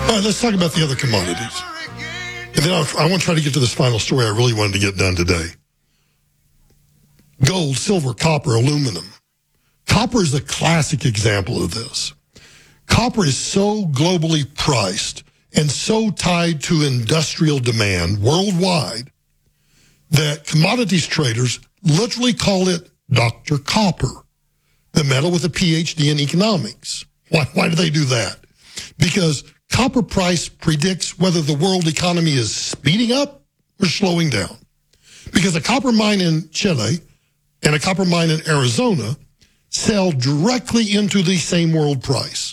All right, let's talk about the other commodities. And then I want to try to get to this final story I really wanted to get done today. Gold, silver, copper, aluminum. Copper is a classic example of this. Copper is so globally priced and so tied to industrial demand worldwide that commodities traders literally call it Dr. Copper, the metal with a PhD in economics. Why do they do that? Because copper price predicts whether the world economy is speeding up or slowing down. Because a copper mine in Chile and a copper mine in Arizona sell directly into the same world price.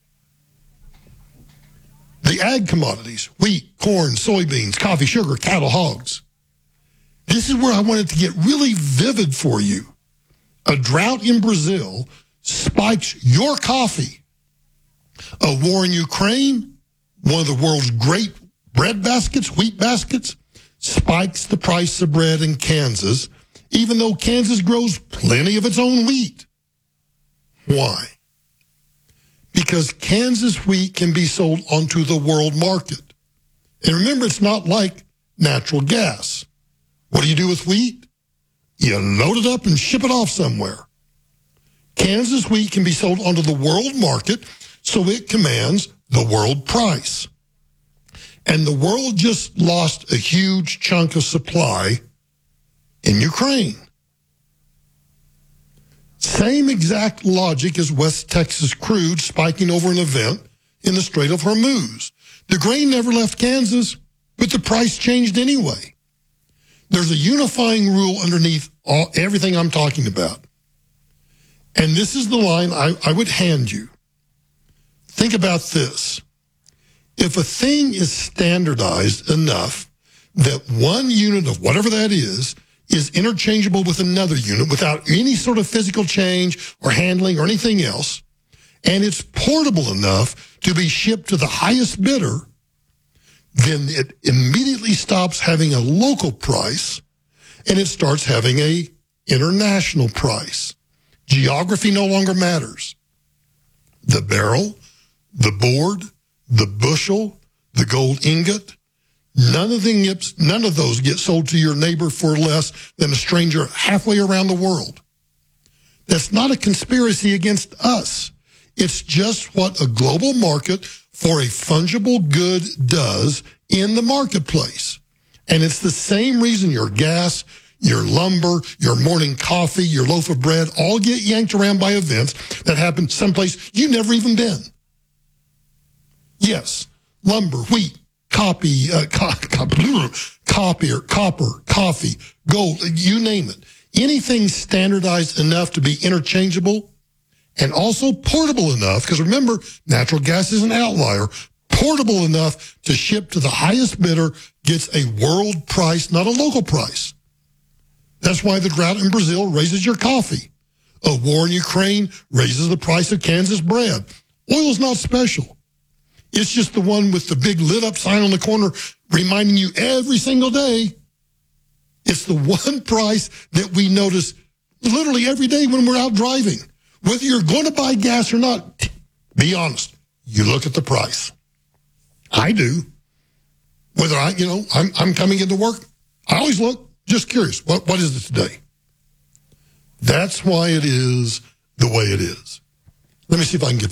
The ag commodities, wheat, corn, soybeans, coffee, sugar, cattle, hogs. This is where I wanted to get really vivid for you. A drought in Brazil spikes your coffee. A war in Ukraine, one of the world's great bread baskets, wheat baskets, spikes the price of bread in Kansas, even though Kansas grows plenty of its own wheat. Why? Because Kansas wheat can be sold onto the world market. And remember, it's not like natural gas. What do you do with wheat? You load it up and ship it off somewhere. Kansas wheat can be sold onto the world market, so it commands the world price. And the world just lost a huge chunk of supply in Ukraine. Same exact logic as West Texas crude spiking over an event in the Strait of Hormuz. The grain never left Kansas, but the price changed anyway. There's a unifying rule underneath everything I'm talking about. And this is the line I would hand you. Think about this. If a thing is standardized enough that one unit of whatever that is interchangeable with another unit without any sort of physical change or handling or anything else, and it's portable enough to be shipped to the highest bidder, then it immediately stops having a local price and it starts having a international price. Geography no longer matters. The barrel, the board, the bushel, the gold ingot, none of those get sold to your neighbor for less than a stranger halfway around the world. That's not a conspiracy against us. It's just what a global market for a fungible good does in the marketplace. And it's the same reason your gas, your lumber, your morning coffee, your loaf of bread all get yanked around by events that happen someplace you've never even been. Yes, lumber, wheat, copper, coffee, gold, you name it. Anything standardized enough to be interchangeable and also portable enough, because remember, natural gas is an outlier, portable enough to ship to the highest bidder gets a world price, not a local price. That's why the drought in Brazil raises your coffee. A war in Ukraine raises the price of Kansas bread. Oil's not special. It's just the one with the big lit up sign on the corner reminding you every single day. It's the one price that we notice literally every day when we're out driving. Whether you're going to buy gas or not, be honest, you look at the price. I do. Whether I'm coming into work, I always look, just curious, what is it today? That's why it is the way it is. Let me see if I can get